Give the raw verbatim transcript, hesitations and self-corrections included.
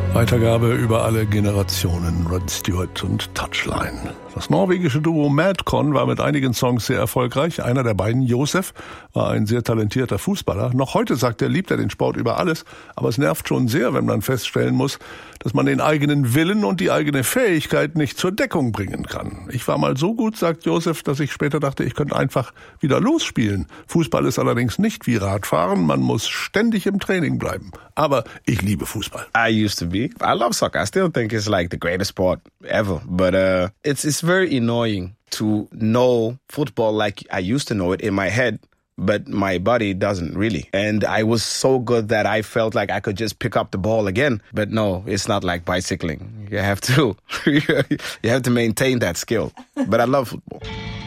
Weitergabe über alle Generationen, Rod Stewart und Touchline. Das norwegische Duo Madcon war mit einigen Songs sehr erfolgreich. Einer der beiden, Josef, war ein sehr talentierter Fußballer. Noch heute sagt er, liebt er den Sport über alles. Aber es nervt schon sehr, wenn man feststellen muss, dass man den eigenen Willen und die eigene Fähigkeit nicht zur Deckung bringen kann. Ich war mal so gut, sagt Josef, dass ich später dachte, ich könnte einfach wieder losspielen. Fußball ist allerdings nicht wie Radfahren. Man muss ständig im Training bleiben. Aber ich liebe Fußball. I used to be. I love soccer. I still think it's like the greatest sport ever. But uh, it's it's very annoying to know football like I used to know it in my head, but my body doesn't really. And I was so good that I felt like I could just pick up the ball again. But no, it's not like bicycling. You have to, you have to maintain that skill. But I love football.